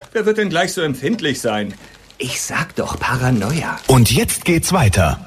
wer wird denn gleich so empfindlich sein? Ich sag doch Paranoia. Und jetzt geht's weiter.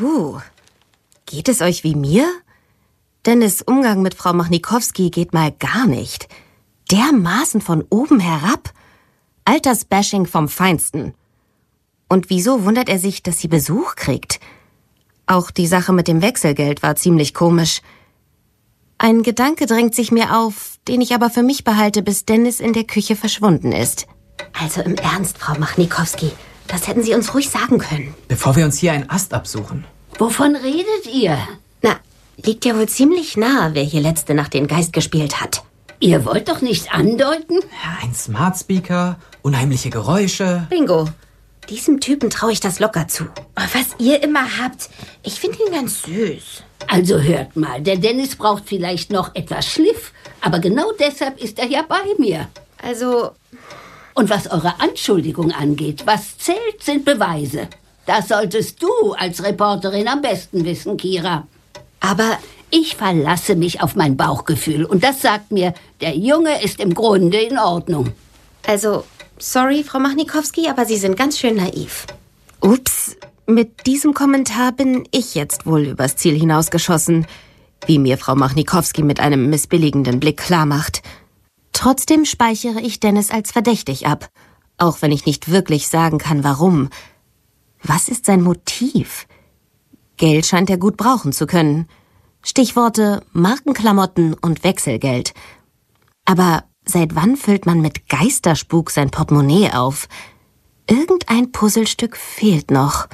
Geht es euch wie mir? Dennis' Umgang mit Frau Machnikowski geht mal gar nicht. Dermaßen von oben herab. Altersbashing vom Feinsten. Und wieso wundert er sich, dass sie Besuch kriegt? Auch die Sache mit dem Wechselgeld war ziemlich komisch. Ein Gedanke drängt sich mir auf, den ich aber für mich behalte, bis Dennis in der Küche verschwunden ist. Also im Ernst, Frau Machnikowski, das hätten Sie uns ruhig sagen können. Bevor wir uns hier einen Ast absuchen. Wovon redet ihr? Na, liegt ja wohl ziemlich nahe, wer hier letzte Nacht den Geist gespielt hat. Ihr wollt doch nicht andeuten? Ja, ein Smart Speaker, unheimliche Geräusche. Bingo. Diesem Typen traue ich das locker zu. Was ihr immer habt, ich finde ihn ganz süß. Also hört mal, der Dennis braucht vielleicht noch etwas Schliff, aber genau deshalb ist er ja bei mir. Also... Und was eure Anschuldigung angeht, was zählt, sind Beweise. Das solltest du als Reporterin am besten wissen, Kira. Aber ich verlasse mich auf mein Bauchgefühl und das sagt mir, der Junge ist im Grunde in Ordnung. Also, sorry, Frau Machnikowski, aber Sie sind ganz schön naiv. Ups, mit diesem Kommentar bin ich jetzt wohl übers Ziel hinausgeschossen, wie mir Frau Machnikowski mit einem missbilligenden Blick klarmacht. Trotzdem speichere ich Dennis als verdächtig ab, auch wenn ich nicht wirklich sagen kann, warum. Was ist sein Motiv? Geld scheint er gut brauchen zu können. Stichworte Markenklamotten und Wechselgeld. Aber seit wann füllt man mit Geisterspuk sein Portemonnaie auf? Irgendein Puzzlestück fehlt noch.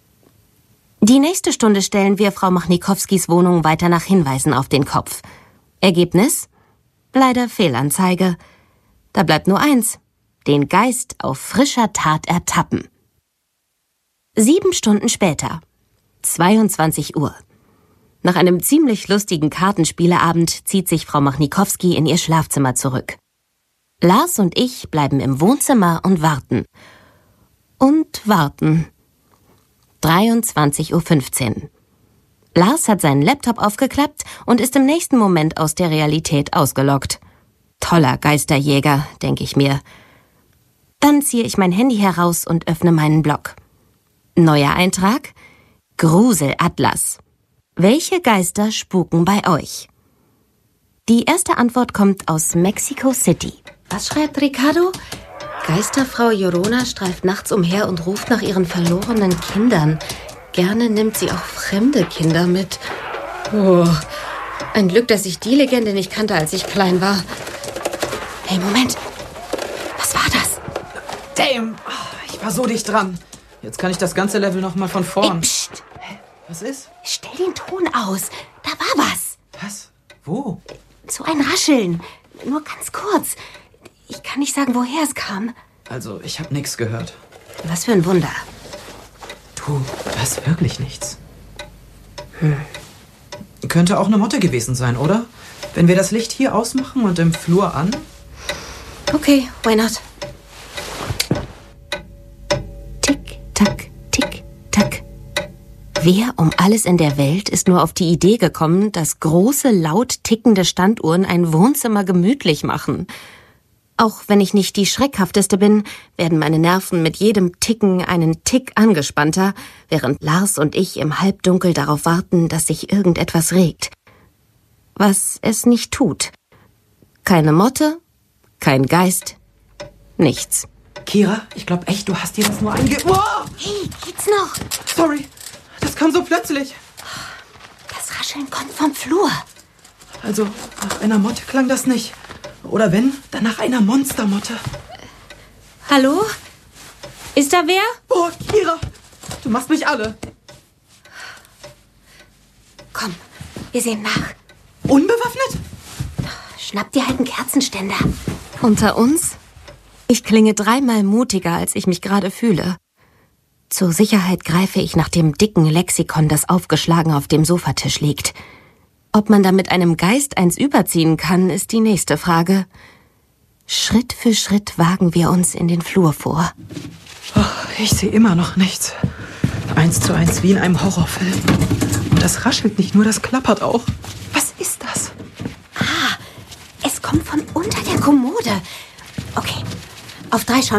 Die nächste Stunde stellen wir Frau Machnikowskis Wohnung weiter nach Hinweisen auf den Kopf. Ergebnis? Leider Fehlanzeige. Da bleibt nur eins: den Geist auf frischer Tat ertappen. 7 Stunden später, 22 Uhr. Nach einem ziemlich lustigen Kartenspieleabend zieht sich Frau Machnikowski in ihr Schlafzimmer zurück. Lars und ich bleiben im Wohnzimmer und warten. Und warten. 23:15 Uhr. Lars hat seinen Laptop aufgeklappt und ist im nächsten Moment aus der Realität ausgeloggt. Toller Geisterjäger, denke ich mir. Dann ziehe ich mein Handy heraus und öffne meinen Blog. Neuer Eintrag: Gruselatlas. Welche Geister spuken bei euch? Die erste Antwort kommt aus Mexico City. Was schreibt Ricardo? Geisterfrau Llorona streift nachts umher und ruft nach ihren verlorenen Kindern. Gerne nimmt sie auch fremde Kinder mit. Oh, ein Glück, dass ich die Legende nicht kannte, als ich klein war. Hey, Moment. Was war das? Damn, ich war so dicht dran. Jetzt kann ich das ganze Level noch mal von vorn. Ey, pst. Hä? Was ist? Stell den Ton aus. Da war was. Was? Wo? So ein Rascheln. Nur ganz kurz. Ich kann nicht sagen, woher es kam. Also, ich habe nichts gehört. Was für ein Wunder. Du hörst wirklich nichts. Könnte auch eine Motte gewesen sein, oder? Wenn wir das Licht hier ausmachen und im Flur an? Okay, why not? Tick, tack, tick, tack. Wer um alles in der Welt ist nur auf die Idee gekommen, dass große, laut tickende Standuhren ein Wohnzimmer gemütlich machen? Auch wenn ich nicht die Schreckhafteste bin, werden meine Nerven mit jedem Ticken einen Tick angespannter, während Lars und ich im Halbdunkel darauf warten, dass sich irgendetwas regt. Was es nicht tut. Keine Motte, kein Geist, nichts. Kira, ich glaube echt, du hast dir das nur Wow! Hey, geht's noch? Sorry, das kam so plötzlich. Das Rascheln kommt vom Flur. Also, nach einer Motte klang das nicht. Oder wenn, dann nach einer Monstermotte. Hallo? Ist da wer? Oh, Kira, du machst mich alle. Komm, wir sehen nach. Unbewaffnet? Schnapp dir halt einen Kerzenständer. Unter uns? Ich klinge 3-mal mutiger, als ich mich gerade fühle. Zur Sicherheit greife ich nach dem dicken Lexikon, das aufgeschlagen auf dem Sofatisch liegt. Ob man damit einem Geist eins überziehen kann, ist die nächste Frage. Schritt für Schritt wagen wir uns in den Flur vor. Oh, ich sehe immer noch nichts. 1:1 wie in einem Horrorfilm. Und das raschelt nicht nur, das klappert auch. Was ist das? Es kommt von unter der Kommode. Okay, auf 3 schauen